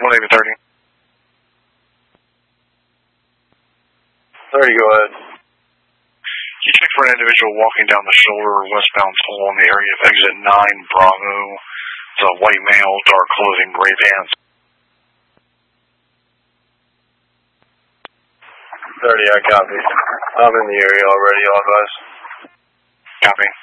Navy 30. 30, go ahead. You check for an individual walking down the shoulder westbound toll in the area of exit 9 Bravo. It's a white male, dark clothing, gray pants. 30, I copy. I'm in the area already, all guys. Copy.